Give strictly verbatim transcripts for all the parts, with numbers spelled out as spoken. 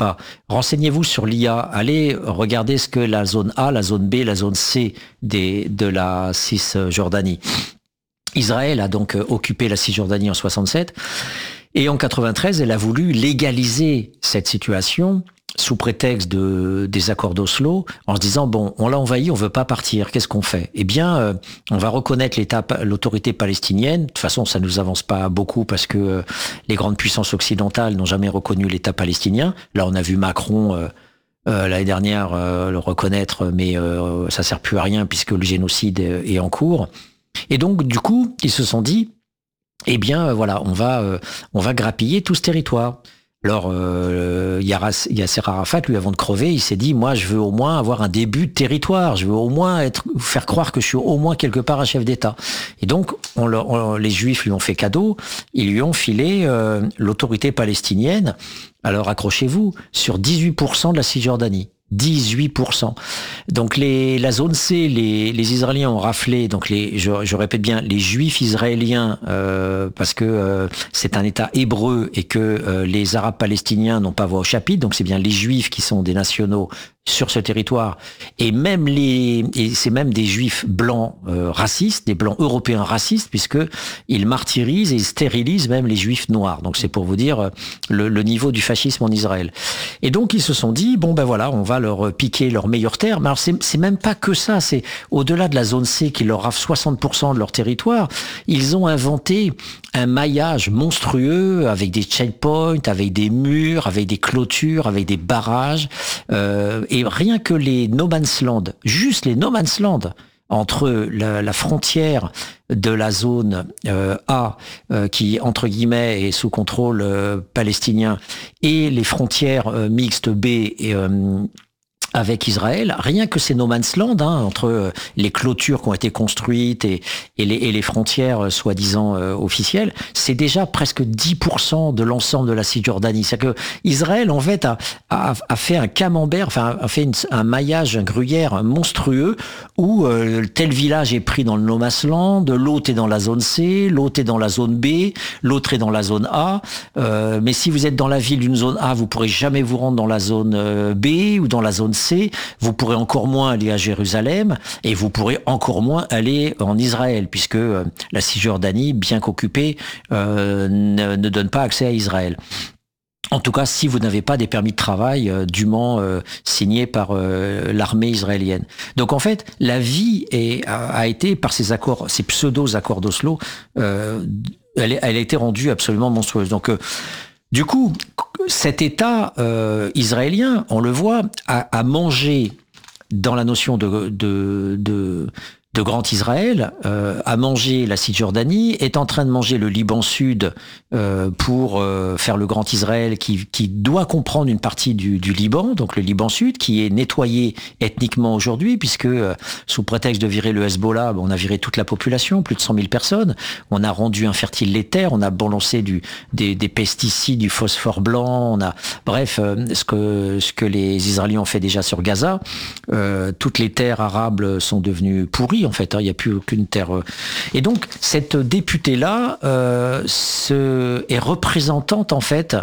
pas. Renseignez-vous sur l'I A. Allez regarder ce que la zone A, la zone B, la zone C des, de la Cisjordanie. Israël a donc occupé la Cisjordanie en soixante-sept et en quatre-vingt-treize, elle a voulu légaliser cette situation sous prétexte de, des accords d'Oslo, en se disant, bon, on l'a envahi, on veut pas partir, qu'est-ce qu'on fait? Eh bien, euh, on va reconnaître l'État, l'autorité palestinienne. De toute façon, ça nous avance pas beaucoup parce que euh, les grandes puissances occidentales n'ont jamais reconnu l'État palestinien. Là, on a vu Macron euh, euh, l'année dernière euh, le reconnaître, mais euh, ça sert plus à rien puisque le génocide est, est en cours. Et donc, du coup, ils se sont dit, eh bien, euh, voilà, on va, euh, on va grappiller tout ce territoire. Alors, euh, Yasser Arafat, lui, avant de crever, il s'est dit, moi, je veux au moins avoir un début de territoire. Je veux au moins être, faire croire que je suis au moins quelque part un chef d'État. Et donc, on, le, on, les Juifs lui ont fait cadeau. Ils lui ont filé euh, l'autorité palestinienne. Alors, accrochez-vous, sur dix-huit pour cent de la Cisjordanie. dix-huit pour cent. Donc les, la zone C, les, les Israéliens ont raflé, donc les, je, je répète bien, les Juifs israéliens, euh, parce que euh, c'est un État hébreu et que euh, les Arabes palestiniens n'ont pas voix au chapitre, donc c'est bien les Juifs qui sont des nationaux sur ce territoire, et même les, et c'est même des Juifs blancs euh, racistes, des blancs européens racistes, puisque ils martyrisent et ils stérilisent même les Juifs noirs. Donc c'est pour vous dire le, le niveau du fascisme en Israël. Et donc ils se sont dit, bon ben voilà, on va leur piquer leur meilleure terre. Mais alors c'est, c'est même pas que ça, c'est au-delà de la zone C qui leur rafle soixante pour cent de leur territoire, ils ont inventé un maillage monstrueux avec des checkpoints, avec des murs, avec des clôtures, avec des barrages, euh, et rien que les no man's land, juste les no man's land, entre la, la frontière de la zone euh, A, euh, qui, entre guillemets, est sous contrôle euh, palestinien, et les frontières euh, mixtes B et euh, avec Israël, rien que ces no man's land, hein, entre les clôtures qui ont été construites et, et, les, et les frontières euh, soi-disant euh, officielles, c'est déjà presque dix pour cent de l'ensemble de la Cisjordanie. C'est-à-dire que Israël, en fait, a, a, a fait un camembert, enfin, a fait une, un maillage, un gruyère monstrueux où euh, tel village est pris dans le no man's land, l'autre est dans la zone C, l'autre est dans la zone B, l'autre est dans la zone A. Euh, mais si vous êtes dans la ville d'une zone A, vous pourrez jamais vous rendre dans la zone euh, B ou dans la zone C. C, vous pourrez encore moins aller à Jérusalem et vous pourrez encore moins aller en Israël, puisque euh, la Cisjordanie, bien qu'occupée, euh, ne, ne donne pas accès à Israël. En tout cas, si vous n'avez pas des permis de travail euh, dûment euh, signés par euh, l'armée israélienne. Donc en fait, la vie est, a, a été, par ces accords, ces pseudo-accords d'Oslo, euh, elle, elle a été rendue absolument monstrueuse. Donc euh, du coup, cet État euh, israélien, on le voit, a, a mangé dans la notion de, de, de, de Grand Israël, euh, a mangé la Cisjordanie, est en train de manger le Liban Sud euh, pour euh, faire le Grand Israël qui, qui doit comprendre une partie du, du Liban, donc le Liban Sud, qui est nettoyé ethniquement aujourd'hui, puisque euh, sous prétexte de virer le Hezbollah, on a viré toute la population, plus de cent mille personnes, on a rendu infertiles les terres, on a balancé du, des, des pesticides, du phosphore blanc, on a, bref, euh, ce que, ce que les Israéliens ont fait déjà sur Gaza, euh, toutes les terres arables sont devenues pourries, en fait, hein, il n'y a plus aucune terre. Et donc, cette députée-là euh, se, est représentante, en fait,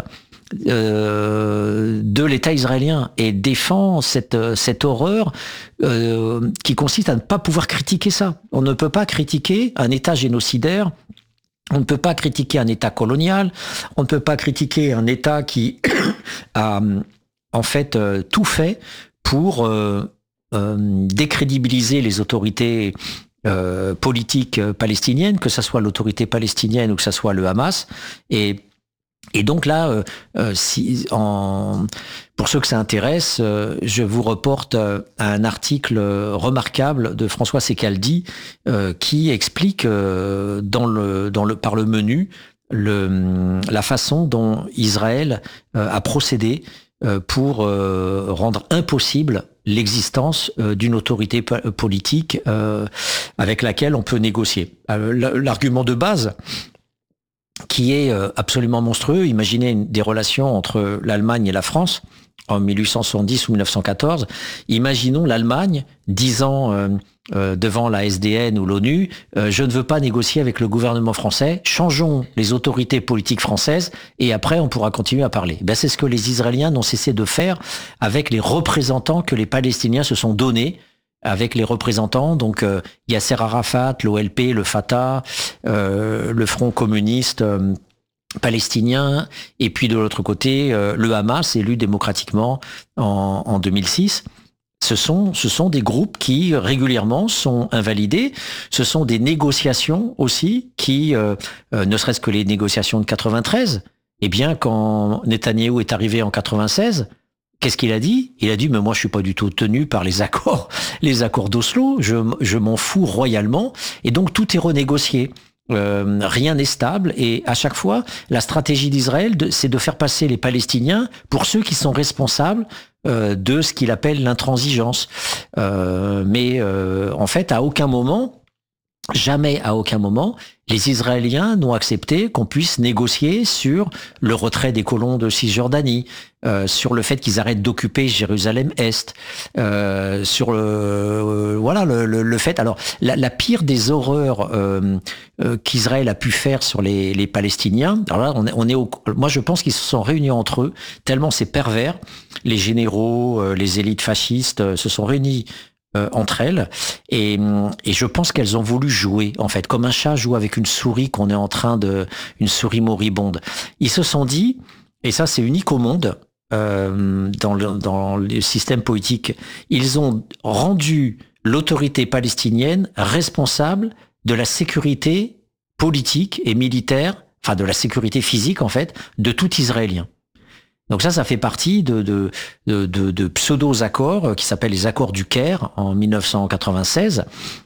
euh, de l'État israélien et défend cette, cette horreur euh, qui consiste à ne pas pouvoir critiquer ça. On ne peut pas critiquer un État génocidaire. On ne peut pas critiquer un État colonial. On ne peut pas critiquer un État qui a, en fait, euh, tout fait pour... Euh, Euh, décrédibiliser les autorités euh, politiques palestiniennes, que ça soit l'autorité palestinienne ou que ça soit le Hamas. Et, et donc là, euh, euh, si, en, pour ceux que ça intéresse, euh, je vous reporte euh, un article remarquable de François Secaldi euh, qui explique euh, dans le, dans le, par le menu le, la façon dont Israël euh, a procédé euh, pour euh, rendre impossible l'existence euh, d'une autorité politique euh, avec laquelle on peut négocier. Euh, l'argument de base, qui est absolument monstrueux. Imaginez une, des relations entre l'Allemagne et la France en mille huit cent soixante-dix ou mille neuf cent quatorze. Imaginons l'Allemagne disant euh, euh, devant la S D N ou l'ONU, euh, je ne veux pas négocier avec le gouvernement français, changeons les autorités politiques françaises et après on pourra continuer à parler. Ben, c'est ce que les Israéliens n'ont cessé de faire avec les représentants que les Palestiniens se sont donnés, avec les représentants, donc euh, Yasser Arafat, l'O L P, le Fatah, euh, le Front communiste euh, palestinien, et puis de l'autre côté, euh, le Hamas, élu démocratiquement en, en deux mille six. Ce sont, ce sont des groupes qui régulièrement sont invalidés. Ce sont des négociations aussi qui, euh, euh, ne serait-ce que les négociations de quatre-vingt-treize, eh bien, quand Netanyahou est arrivé en quatre-vingt-seize, qu'est-ce qu'il a dit? Il a dit, mais moi, je suis pas du tout tenu par les accords, les accords d'Oslo. Je, je m'en fous royalement. Et donc, tout est renégocié. Euh, rien n'est stable. Et à chaque fois, la stratégie d'Israël, de, c'est de faire passer les Palestiniens pour ceux qui sont responsables euh, de ce qu'il appelle l'intransigeance. Euh, mais euh, en fait, à aucun moment, jamais à aucun moment, les Israéliens n'ont accepté qu'on puisse négocier sur le retrait des colons de Cisjordanie, euh, sur le fait qu'ils arrêtent d'occuper Jérusalem-Est, euh, sur le euh, voilà le, le, le fait. Alors la, la pire des horreurs euh, euh, qu'Israël a pu faire sur les, les Palestiniens. Alors là, on est, on est au, moi je pense qu'ils se sont réunis entre eux tellement c'est pervers. Les généraux, euh, les élites fascistes euh, se sont réunis Euh, entre elles, et, et je pense qu'elles ont voulu jouer, en fait, comme un chat joue avec une souris qu'on est en train de, une souris moribonde. Ils se sont dit, et ça c'est unique au monde, euh, dans le, dans le système politique, ils ont rendu l'autorité palestinienne responsable de la sécurité politique et militaire, enfin de la sécurité physique en fait, de tout Israélien. Donc ça, ça fait partie de, de, de, de, de pseudo-accords qui s'appellent les accords du Caire en mille neuf cent quatre-vingt-seize.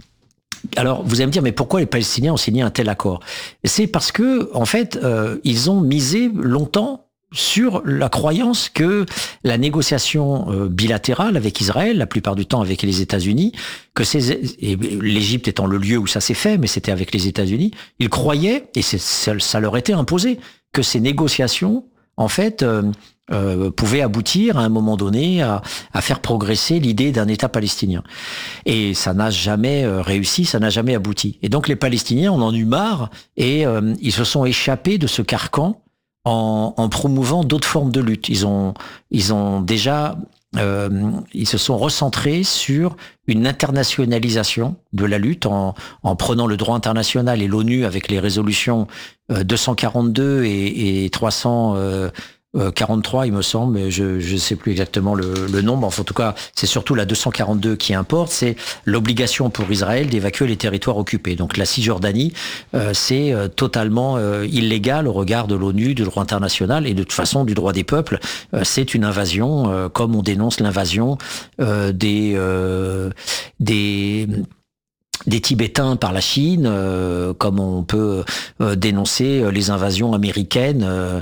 Alors, vous allez me dire, mais pourquoi les Palestiniens ont signé un tel accord? C'est parce que, en fait, euh, ils ont misé longtemps sur la croyance que la négociation euh, bilatérale avec Israël, la plupart du temps avec les États-Unis, que ces, et l'Égypte étant le lieu où ça s'est fait, mais c'était avec les États-Unis, ils croyaient, et c'est, ça, ça leur était imposé, que ces négociations, en fait, euh, Euh, pouvait aboutir à un moment donné à, à faire progresser l'idée d'un État palestinien. Et ça n'a jamais euh, réussi, ça n'a jamais abouti. Et donc les Palestiniens en ont eu marre et euh, ils se sont échappés de ce carcan en, en promouvant d'autres formes de lutte. Ils ont, ils ont déjà, euh, ils se sont recentrés sur une internationalisation de la lutte en, en prenant le droit international et l'ONU avec les résolutions euh, deux cent quarante-deux et, et trois cents. Euh, quarante-trois, il me semble, mais je ne sais plus exactement le, le nombre. Enfin, en tout cas, c'est surtout la deux cent quarante-deux qui importe. C'est l'obligation pour Israël d'évacuer les territoires occupés. Donc la Cisjordanie, euh, c'est euh, totalement euh, illégal au regard de l'ONU, du droit international et de toute façon du droit des peuples. Euh, c'est une invasion, euh, comme on dénonce l'invasion euh, des euh, des des Tibétains par la Chine, euh, comme on peut euh, dénoncer les invasions américaines. Euh,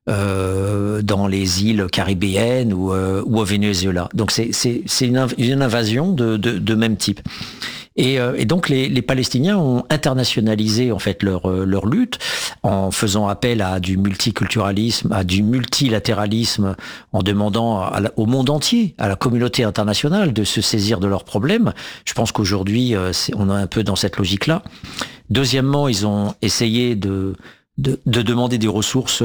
Euh, dans les îles caribéennes ou, euh, ou au Venezuela. Donc c'est, c'est, c'est une, inv- une invasion de, de, de même type. Et, euh, et donc les, les Palestiniens ont internationalisé en fait leur, leur lutte en faisant appel à du multiculturalisme, à du multilatéralisme, en demandant à la, au monde entier, à la communauté internationale de se saisir de leurs problèmes. Je pense qu'aujourd'hui, euh, c'est, on est un peu dans cette logique-là. Deuxièmement, ils ont essayé de, de, de demander des ressources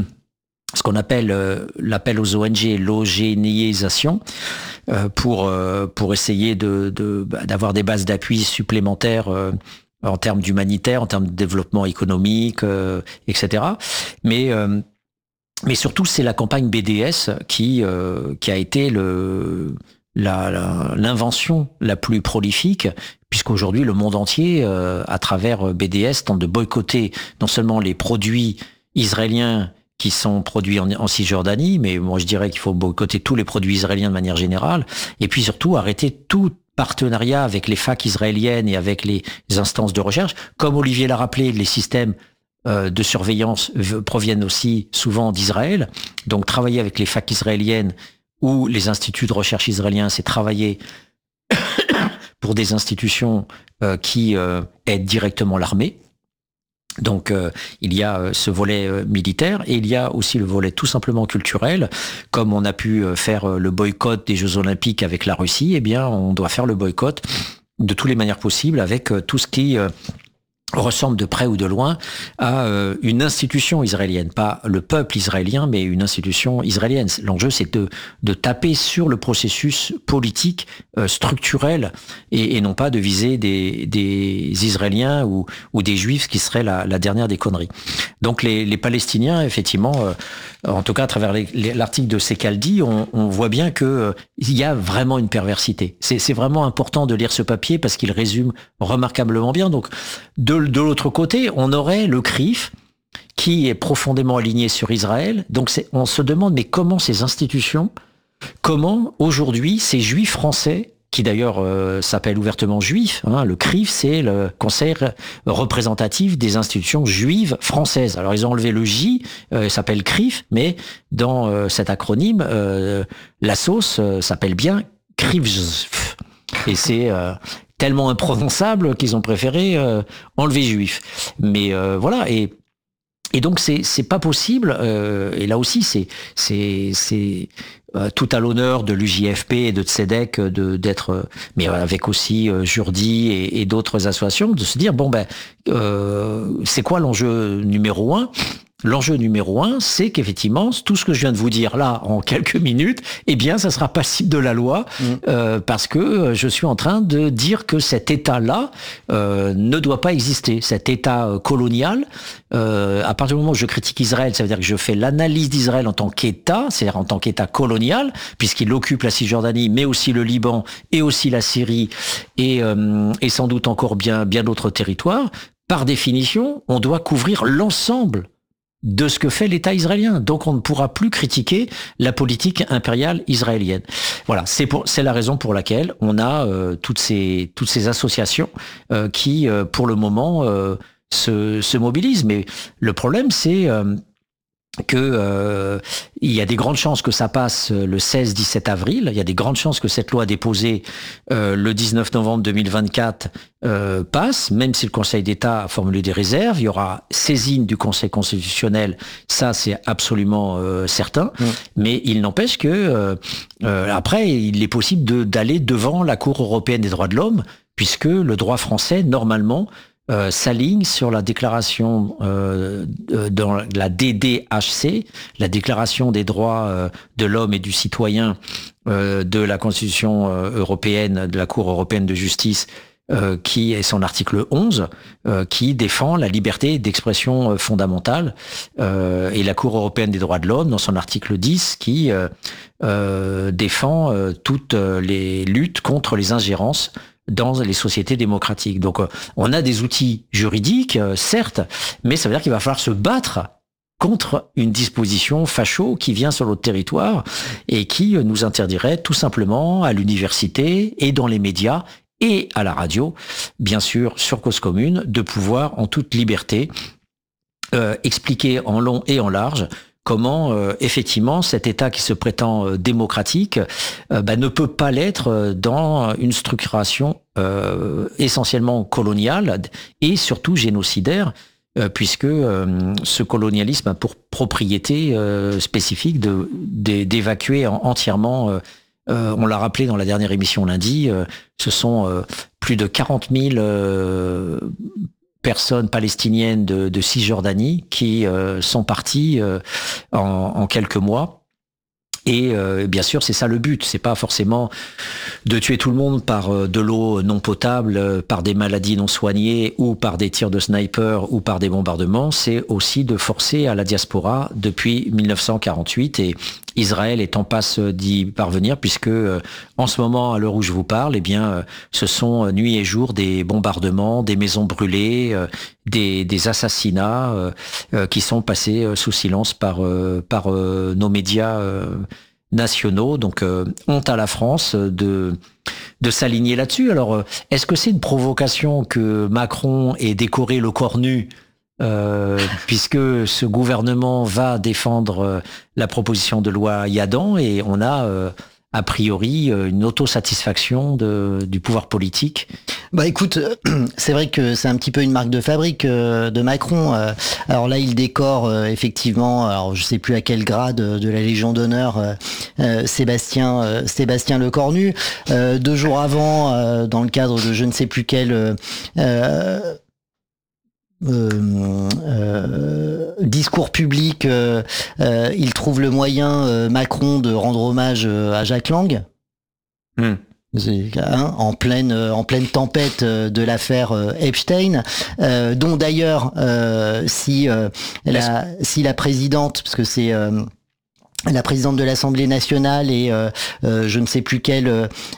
ce qu'on appelle euh, l'appel aux O N G, l'eugénisation, euh, pour euh, pour essayer de, de d'avoir des bases d'appui supplémentaires euh, en termes d'humanitaire, en termes de développement économique, euh, et cetera. Mais euh, mais surtout, c'est la campagne B D S qui euh, qui a été le la, la l'invention la plus prolifique, puisqu'aujourd'hui le monde entier, euh, à travers B D S, tente de boycotter non seulement les produits israéliens qui sont produits en, en Cisjordanie, mais moi je dirais qu'il faut boycotter tous les produits israéliens de manière générale, et puis surtout arrêter tout partenariat avec les facs israéliennes et avec les instances de recherche. Comme Olivier l'a rappelé, les systèmes euh, de surveillance proviennent aussi souvent d'Israël, donc travailler avec les facs israéliennes ou les instituts de recherche israéliens, c'est travailler pour des institutions euh, qui euh, aident directement l'armée. Donc euh, il y a ce volet euh, militaire et il y a aussi le volet tout simplement culturel. Comme on a pu faire le boycott des Jeux Olympiques avec la Russie, eh bien on doit faire le boycott de toutes les manières possibles avec euh, tout ce qui euh, ressemble de près ou de loin à euh, une institution israélienne, pas le peuple israélien, mais une institution israélienne. L'enjeu, c'est de, de taper sur le processus politique euh, structurel et, et non pas de viser des, des Israéliens ou, ou des Juifs, ce qui serait la, la dernière des conneries. Donc les, les Palestiniens, effectivement, euh, en tout cas à travers les, les, l'article de Secaldi, on, on voit bien que euh, il y a vraiment une perversité. C'est, c'est vraiment important de lire ce papier parce qu'il résume remarquablement bien. Donc de De l'autre côté, on aurait le C R I F qui est profondément aligné sur Israël. Donc c'est, on se demande, mais comment ces institutions, comment aujourd'hui ces juifs français, qui d'ailleurs euh, s'appellent ouvertement juifs, hein, le C R I F c'est le conseil représentatif des institutions juives françaises. Alors ils ont enlevé le J, euh, il s'appelle C R I F, mais dans euh, cet acronyme, euh, la sauce euh, s'appelle bien C R I F. Et c'est... Euh, tellement imprononçable qu'ils ont préféré euh, enlever juif. Mais euh, voilà, et et donc c'est c'est pas possible. Euh, et là aussi c'est c'est c'est euh, tout à l'honneur de l'U J F P et de Tzedek de d'être, mais avec aussi euh, Jourdi et, et d'autres associations, de se dire bon ben euh, c'est quoi l'enjeu numéro un? L'enjeu numéro un, c'est qu'effectivement, tout ce que je viens de vous dire là, en quelques minutes, eh bien, ça sera passible de la loi, mmh. euh, parce que je suis en train de dire que cet État-là euh, ne doit pas exister. Cet État colonial, euh, à partir du moment où je critique Israël, ça veut dire que je fais l'analyse d'Israël en tant qu'État, c'est-à-dire en tant qu'État colonial, puisqu'il occupe la Cisjordanie, mais aussi le Liban, et aussi la Syrie, et, euh, et sans doute encore bien, bien d'autres territoires. Par définition, on doit couvrir l'ensemble de ce que fait l'État israélien. Donc on ne pourra plus critiquer la politique impériale israélienne. Voilà, c'est pour c'est la raison pour laquelle on a euh, toutes ces toutes ces associations euh, qui euh, pour le moment euh, se se mobilisent. Mais le problème c'est euh, que euh, il y a des grandes chances que ça passe le seize dix-sept avril. Il y a des grandes chances que cette loi déposée euh, le dix-neuf novembre deux mille vingt-quatre euh, passe, même si le Conseil d'État a formulé des réserves. Il y aura saisine du Conseil constitutionnel, ça c'est absolument euh, certain. Mmh. Mais il n'empêche que euh, euh, après, il est possible de, d'aller devant la Cour européenne des droits de l'homme, puisque le droit français, normalement, Euh, s'aligne sur la déclaration euh, dans la D D H C, la déclaration des droits euh, de l'homme et du citoyen euh, de la Constitution euh, européenne, de la Cour européenne de justice, euh, qui est son article onze, euh, qui défend la liberté d'expression euh, fondamentale, euh, et la Cour européenne des droits de l'homme, dans son article dix, qui euh, euh, défend euh, toutes les luttes contre les ingérences dans les sociétés démocratiques. Donc on a des outils juridiques, certes, mais ça veut dire qu'il va falloir se battre contre une disposition facho qui vient sur notre territoire et qui nous interdirait tout simplement à l'université et dans les médias et à la radio, bien sûr sur Cause Commune, de pouvoir en toute liberté euh, expliquer en long et en large comment euh, effectivement cet État qui se prétend euh, démocratique euh, bah, ne peut pas l'être dans une structuration euh, essentiellement coloniale et surtout génocidaire, euh, puisque euh, ce colonialisme a pour propriété euh, spécifique de, de, d'évacuer entièrement, euh, euh, on l'a rappelé dans la dernière émission lundi, euh, ce sont euh, plus de quarante mille euh, personnes palestiniennes de, de Cisjordanie qui euh, sont parties euh, en, en quelques mois. Et euh, bien sûr, c'est ça le but. C'est pas forcément de tuer tout le monde par euh, de l'eau non potable, euh, par des maladies non soignées, ou par des tirs de sniper, ou par des bombardements. C'est aussi de forcer à la diaspora depuis mille neuf cent quarante-huit. Et Israël est en passe d'y parvenir, puisque euh, en ce moment, à l'heure où je vous parle, eh bien, euh, ce sont euh, nuit et jour des bombardements, des maisons brûlées, euh, des, des assassinats euh, euh, qui sont passés euh, sous silence par euh, par euh, nos médias euh, nationaux. Donc, euh, honte à la France de de s'aligner là-dessus. Alors, euh, est-ce que c'est une provocation que Macron ait décoré le corps nu? Euh, puisque ce gouvernement va défendre euh, la proposition de loi Yadan, et on a euh, a priori une autosatisfaction de, du pouvoir politique Bah écoute, c'est vrai que c'est un petit peu une marque de fabrique euh, de Macron. Euh, alors là, il décore euh, effectivement, alors je sais plus à quel grade euh, de la Légion d'honneur, euh, euh, Sébastien euh, Sébastien Lecornu. Euh, deux jours avant, euh, dans le cadre de je ne sais plus quel euh, euh, Euh, euh, discours public, euh, euh, il trouve le moyen, euh, Macron, de rendre hommage euh, à Jacques Lang. Mm. Hein, en pleine en pleine tempête de l'affaire Epstein, euh, dont d'ailleurs euh, si euh, la si la présidente, parce que c'est euh, la présidente de l'Assemblée nationale et euh, euh, je ne sais plus quelle,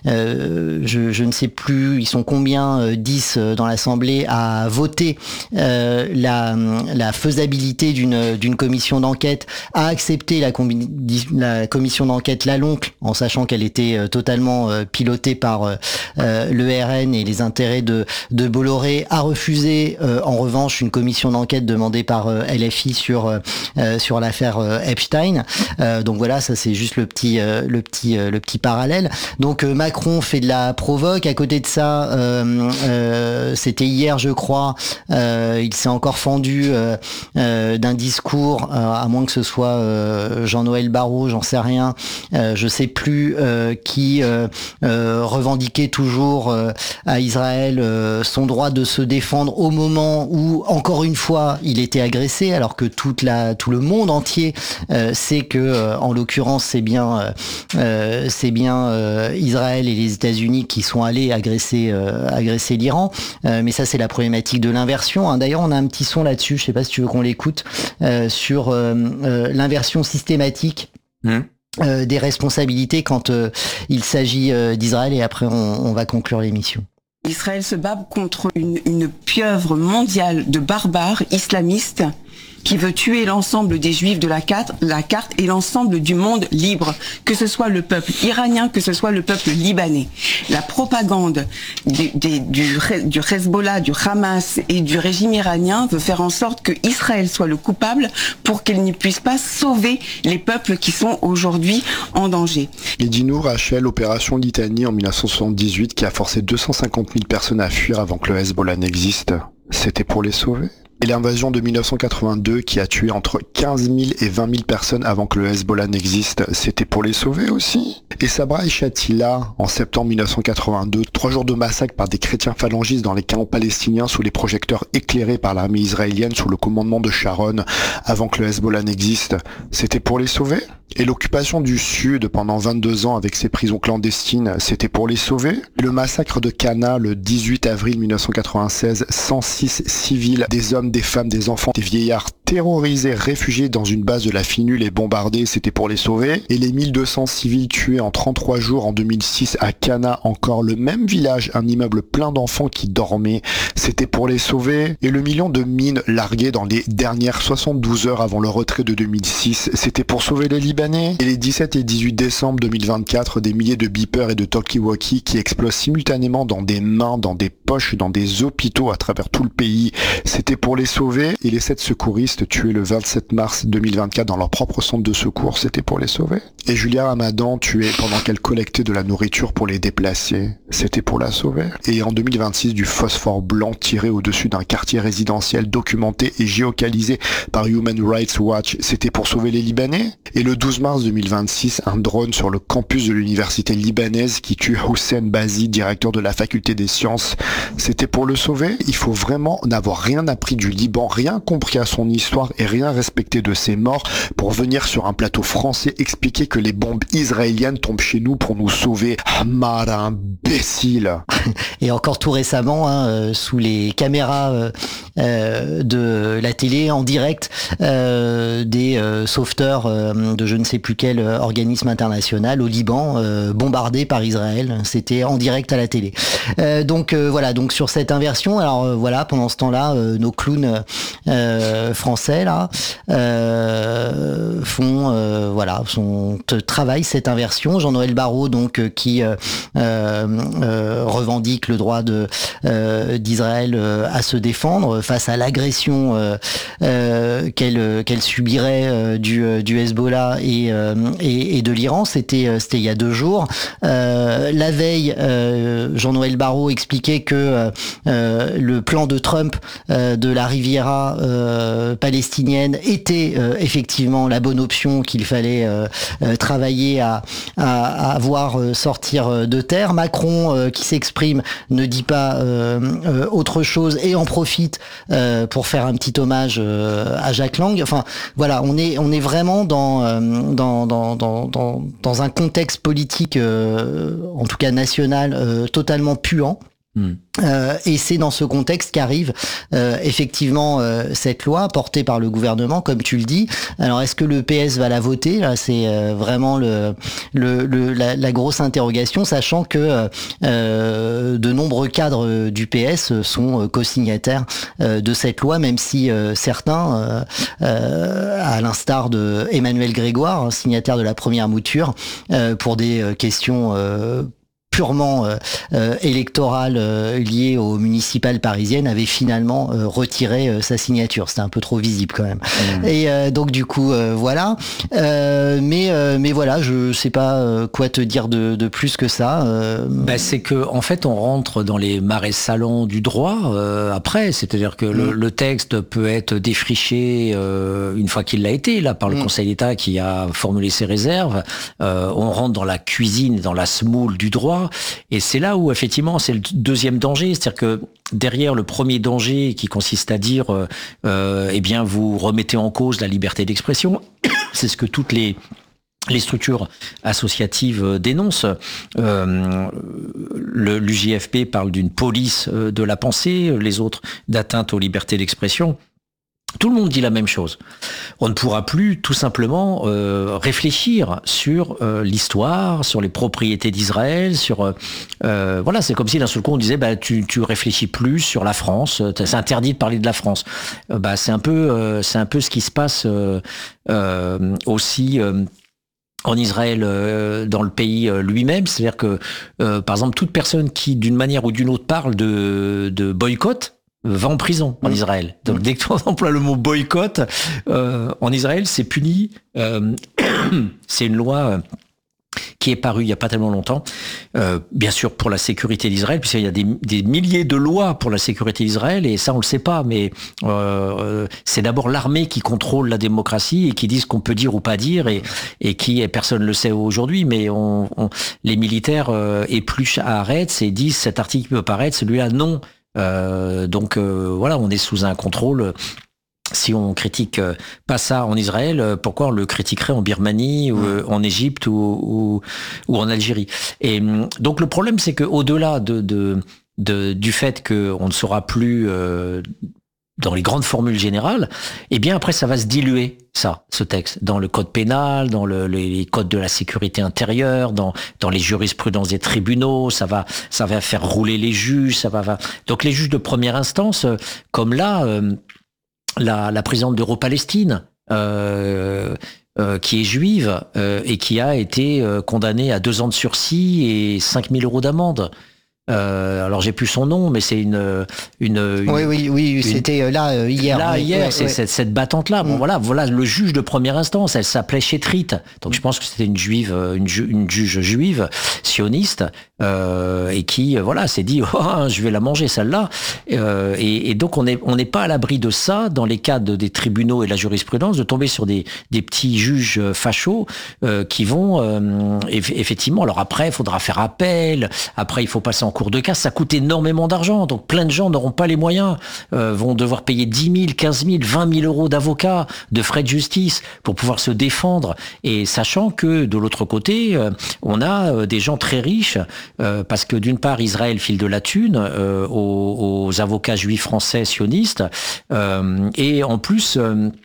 euh, je, je ne sais plus, ils sont combien, euh, dix euh, dans l'Assemblée, à voter euh, la, la faisabilité d'une d'une commission d'enquête, à accepter la, combi- la commission d'enquête Laloncle, en sachant qu'elle était euh, totalement euh, pilotée par euh, le R N et les intérêts de, de Bolloré, a refusé euh, en revanche une commission d'enquête demandée par euh, L F I sur, euh, sur l'affaire euh, Epstein. Euh, donc voilà, ça c'est juste le petit euh, le petit euh, le petit parallèle. Donc euh, Macron fait de la provoque. À côté de ça, euh, euh, c'était hier, je crois, euh, il s'est encore fendu euh, euh, d'un discours, euh, à moins que ce soit euh, Jean-Noël Barrot, j'en sais rien, euh, je sais plus, euh, qui euh, euh, revendiquait toujours euh, à Israël euh, son droit de se défendre au moment où, encore une fois, il était agressé, alors que toute la tout le monde entier euh, sait que euh, en l'occurrence, c'est bien, euh, c'est bien euh, Israël et les États-Unis qui sont allés agresser, euh, agresser l'Iran. Euh, mais ça, c'est la problématique de l'inversion. Hein. D'ailleurs, on a un petit son là-dessus. Je sais pas si tu veux qu'on l'écoute euh, sur euh, euh, l'inversion systématique. Mmh. Euh, des responsabilités quand euh, il s'agit euh, d'Israël. Et après, on, on va conclure l'émission. Israël se bat contre une, une pieuvre mondiale de barbares islamistes qui veut tuer l'ensemble des juifs de la carte, la carte et l'ensemble du monde libre, que ce soit le peuple iranien, que ce soit le peuple libanais. La propagande du, du, du, du Hezbollah, du Hamas et du régime iranien veut faire en sorte que Israël soit le coupable pour qu'il ne puisse pas sauver les peuples qui sont aujourd'hui en danger. Et dis-nous, Rachel, opération Litanie en dix-neuf cent soixante-dix-huit qui a forcé deux cent cinquante mille personnes à fuir avant que le Hezbollah n'existe, c'était pour les sauver ? Et l'invasion de dix-neuf cent quatre-vingt-deux qui a tué entre quinze mille et vingt mille personnes avant que le Hezbollah n'existe, c'était pour les sauver aussi. Et Sabra et Shatila, en septembre dix-neuf cent quatre-vingt-deux, trois jours de massacre par des chrétiens phalangistes dans les camps palestiniens sous les projecteurs éclairés par l'armée israélienne sous le commandement de Sharon avant que le Hezbollah n'existe, c'était pour les sauver. Et l'occupation du Sud pendant vingt-deux ans avec ses prisons clandestines, c'était pour les sauver. Et le massacre de Cana le dix-huit avril dix-neuf cent quatre-vingt-seize, cent six civils, des hommes, des femmes, des enfants, des vieillards terrorisés, réfugiés dans une base de la Finule et bombardés, c'était pour les sauver. Et les mille deux cents civils tués en trente-trois jours en deux mille six à Cana, encore le même village, un immeuble plein d'enfants qui dormaient, c'était pour les sauver. Et le million de mines larguées dans les dernières soixante-douze heures avant le retrait de deux mille six, c'était pour sauver les Libanais. Et les dix-sept et dix-huit décembre deux mille vingt-quatre, des milliers de beepers et de talkie-walkie qui explosent simultanément dans des mains, dans des poches, dans des hôpitaux à travers tout le pays, c'était pour les sauver. Et les sept secouristes tués le vingt-sept mars deux mille vingt-quatre dans leur propre centre de secours, c'était pour les sauver. Et Julia Ramadan, tuée pendant qu'elle collectait de la nourriture pour les déplacer, c'était pour la sauver. Et en deux mille vingt-six, du phosphore blanc tiré au-dessus d'un quartier résidentiel documenté et géocalisé par Human Rights Watch, c'était pour sauver les Libanais. Et le douze mars deux mille vingt-six, un drone sur le campus de l'université libanaise qui tue Hossein Bazi, directeur de la faculté des sciences, c'était pour le sauver. Il faut vraiment n'avoir rien appris du Liban, rien compris à son histoire et rien respecté de ses morts pour venir sur un plateau français expliquer que les bombes israéliennes tombent chez nous pour nous sauver. Hamar, imbécile. Et encore tout récemment, hein, euh, sous les caméras euh, euh, de la télé, en direct, euh, des euh, sauveteurs euh, de je ne sais plus quel organisme international au Liban, euh, bombardés par Israël. C'était en direct à la télé. Euh, donc euh, voilà, donc sur cette inversion, alors euh, voilà, pendant ce temps-là, euh, nos clowns euh, français là euh, font euh, voilà, son travail cette inversion. Jean-Noël Barrot donc euh, qui euh, euh, revendique revendique le droit de euh, d'Israël euh, à se défendre face à l'agression euh, euh, qu'elle qu'elle subirait euh, du du Hezbollah et euh, et, et de l'Iran. C'était c'était il y a deux jours. Euh, la veille, euh, Jean-Noël Barrot expliquait que euh, le plan de Trump euh, de la Riviera euh, palestinienne était euh, effectivement la bonne option qu'il fallait euh, euh, travailler à, à, à voir euh, sortir de terre. Macron euh, qui s'exprime ne dit pas euh, euh, autre chose et en profite euh, pour faire un petit hommage euh, à Jack Lang. Enfin voilà, on est on est vraiment dans euh, dans, dans dans dans dans un contexte politique euh, en tout cas national euh, totalement puant. Mmh. Euh, et c'est dans ce contexte qu'arrive euh, effectivement euh, cette loi portée par le gouvernement, comme tu le dis. Alors, est-ce que le P S va la voter ? Là, c'est euh, vraiment le, le, le la, la grosse interrogation, sachant que euh, de nombreux cadres du P S sont co-signataires euh, de cette loi, même si euh, certains, euh, euh, à l'instar de Emmanuel Grégoire, signataire de la première mouture, euh, pour des questions euh, purement euh, euh, électorale euh, liée aux municipales parisiennes avait finalement euh, retiré euh, sa signature. C'était un peu trop visible quand même. Mmh. Et euh, donc du coup euh, voilà. Euh, mais euh, mais voilà, je sais pas euh, quoi te dire de, de plus que ça. Euh... Ben, c'est que en fait on rentre dans les marais salants du droit euh, après, c'est-à-dire que mmh. le, le texte peut être défriché euh, une fois qu'il l'a été là par le mmh. Conseil d'État qui a formulé ses réserves. Euh, on rentre dans la cuisine, dans la semoule du droit. Et c'est là où, effectivement, c'est le deuxième danger. C'est-à-dire que derrière le premier danger qui consiste à dire, euh, euh, eh bien, vous remettez en cause la liberté d'expression, c'est ce que toutes les les structures associatives dénoncent. Euh, le, l'U J F P parle d'une police de la pensée, les autres d'atteinte aux libertés d'expression. Tout le monde dit la même chose. On ne pourra plus tout simplement euh, réfléchir sur euh, l'histoire, sur les propriétés d'Israël, sur euh, voilà, c'est comme si d'un seul coup on disait bah tu tu réfléchis plus sur la France, c'est interdit de parler de la France. Euh, bah c'est un peu euh, c'est un peu ce qui se passe euh, euh, aussi. Euh, en Israël, euh, dans le pays euh, lui-même, c'est-à-dire que, euh, par exemple, toute personne qui, d'une manière ou d'une autre, parle de, de boycott, va en prison en mmh. Israël. Donc dès que tu emploies le mot boycott, euh, en Israël, c'est puni. Euh, c'est une loi euh, qui est parue il n'y a pas tellement longtemps, euh, bien sûr pour la sécurité d'Israël, puisqu'il y a des, des milliers de lois pour la sécurité d'Israël, et ça on le sait pas, mais euh, c'est d'abord l'armée qui contrôle la démocratie et qui dit ce qu'on peut dire ou pas dire, et, et qui, personne ne le sait aujourd'hui, mais on, on, les militaires euh, épluchent à Haaretz et disent cet article peut paraître, celui-là non. Euh, donc euh, voilà, on est sous un contrôle. Si on critique pas ça en Israël, pourquoi on le critiquerait en Birmanie, ou en Égypte ou, ou, ou en Algérie? Et donc le problème, c'est que au-delà de, de, de du fait qu'on ne sera plus euh, dans les grandes formules générales, eh bien après ça va se diluer, ça, ce texte, dans le code pénal, dans le, les codes de la sécurité intérieure, dans dans les jurisprudences des tribunaux, ça va ça va faire rouler les juges, ça va, va... donc les juges de première instance, comme là, euh, la, la présidente d'Euro-Palestine, euh, euh, qui est juive euh, et qui a été euh, condamnée à deux ans de sursis et cinq mille euros d'amende. Euh, alors j'ai plus son nom, mais c'est une, une, une oui oui oui une, c'était là euh, hier là oui, hier ouais, c'est ouais. cette, cette battante là. Bon mmh. voilà voilà le juge de première instance, elle s'appelait Chetrit, donc je pense que c'était une juive, une, ju, une juge juive sioniste euh, et qui voilà s'est dit oh, je vais la manger celle-là euh, et, et donc on est on n'est pas à l'abri de ça dans les cas de, des tribunaux et de la jurisprudence, de tomber sur des des petits juges fachos euh, qui vont euh, effectivement, alors après il faudra faire appel, après il faut passer en cours de casse, ça coûte énormément d'argent, donc plein de gens n'auront pas les moyens, euh, vont devoir payer dix mille, quinze mille, vingt mille euros d'avocats, de frais de justice pour pouvoir se défendre, et sachant que de l'autre côté, euh, on a euh, des gens très riches, euh, parce que d'une part Israël file de la thune euh, aux, aux avocats juifs français sionistes, euh, et en plus... Euh,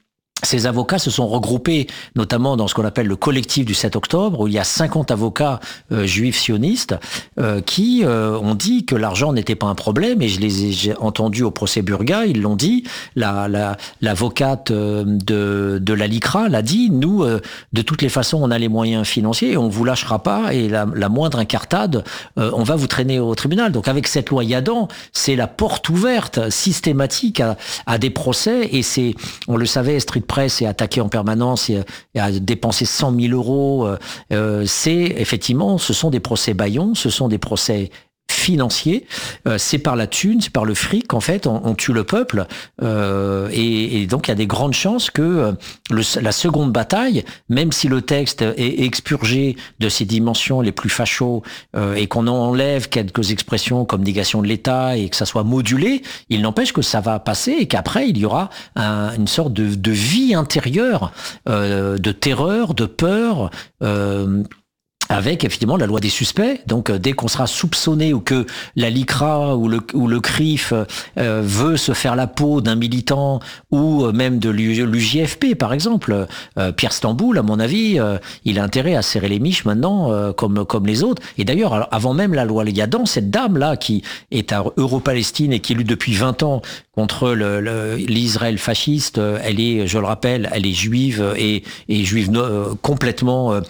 Ces avocats se sont regroupés, notamment dans ce qu'on appelle le collectif du sept octobre, où il y a cinquante avocats euh, juifs sionistes euh, qui euh, ont dit que l'argent n'était pas un problème, et je les ai j'ai entendu au procès Burga, ils l'ont dit, la, la, l'avocate euh, de, de la LICRA l'a dit, nous, euh, de toutes les façons, on a les moyens financiers, et on vous lâchera pas, et la, la moindre incartade, euh, on va vous traîner au tribunal. Donc avec cette loi Yadan, c'est la porte ouverte systématique à, à des procès, et c'est, on le savait, Street Presse est attaqué en permanence et, et a dépensé cent mille euros. Euh, c'est effectivement, ce sont des procès bâillons, ce sont des procès financiers. Euh, c'est par la thune, c'est par le fric en fait, on, on tue le peuple. Euh, et, et donc il y a des grandes chances que euh, le, la seconde bataille, même si le texte est expurgé de ses dimensions les plus fachos euh, et qu'on enlève quelques expressions comme négation de l'État et que ça soit modulé, il n'empêche que ça va passer et qu'après il y aura un, une sorte de, de vie intérieure, euh, de terreur, de peur. Euh, avec effectivement la loi des suspects. Donc euh, dès qu'on sera soupçonné ou que la LICRA ou le, ou le C R I F euh, veut se faire la peau d'un militant ou euh, même de l'U J F P par exemple, euh, Pierre Stamboul à mon avis, euh, il a intérêt à serrer les miches maintenant euh, comme, comme les autres. Et d'ailleurs alors, avant même la loi Yadan, cette dame là qui est à Euro-Palestine et qui lutte depuis vingt ans contre le, le, l'Israël fasciste, elle est, je le rappelle, elle est juive et, et juive euh, complètement euh,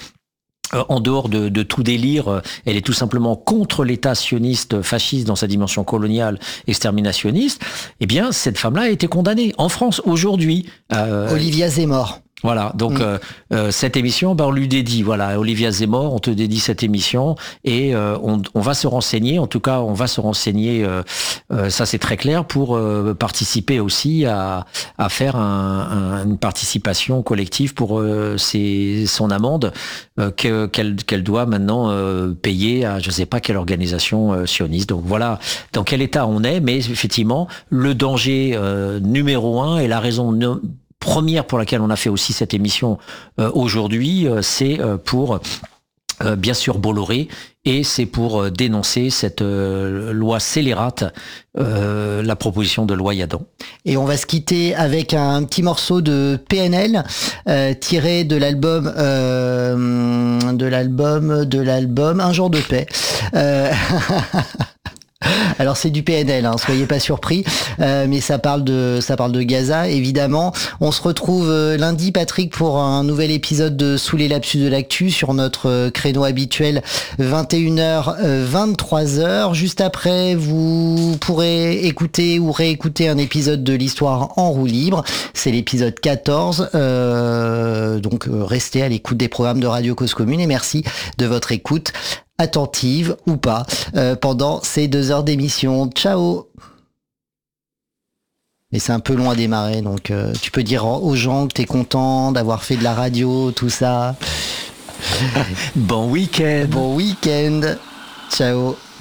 en dehors de, de tout délire, elle est tout simplement contre l'État sioniste fasciste dans sa dimension coloniale, exterminationniste. Eh bien, cette femme-là a été condamnée en France aujourd'hui. Euh, Olivia Zemmour. Voilà, donc mmh. euh, euh, cette émission, ben, on lui dédie. Voilà, Olivia Zemmour, on te dédie cette émission et euh, on, on va se renseigner. En tout cas, on va se renseigner. Euh, euh, ça, c'est très clair pour euh, participer aussi à, à faire un, un, une participation collective pour euh, ses, son amende euh, que, qu'elle, qu'elle doit maintenant euh, payer à je ne sais pas quelle organisation euh, sioniste. Donc voilà dans quel état on est. Mais effectivement, le danger euh, numéro un et la raison no- première pour laquelle on a fait aussi cette émission euh, aujourd'hui, euh, c'est euh, pour euh, bien sûr Bolloré et c'est pour euh, dénoncer cette euh, loi scélérate, euh, la proposition de loi Yadan. Et on va se quitter avec un petit morceau de P N L euh, tiré de l'album euh, de l'album de l'album Un jour de paix. Euh... Alors c'est du P N L, hein, soyez pas surpris, euh, mais ça parle de ça parle de Gaza évidemment. On se retrouve euh, lundi, Patrick, pour un nouvel épisode de Sous les lapsus de l'actu sur notre euh, créneau habituel vingt et une heures vingt-trois heures. Juste après, vous pourrez écouter ou réécouter un épisode de l'histoire en roue libre. C'est l'épisode quatorze. Euh, donc euh, restez à l'écoute des programmes de Radio Cause Commune et merci de votre écoute attentive ou pas euh, pendant ces deux heures d'émission. Ciao. Et c'est un peu long à démarrer, donc euh, tu peux dire aux gens que t'es content d'avoir fait de la radio, tout ça. Bon week-end. Bon week-end. Ciao.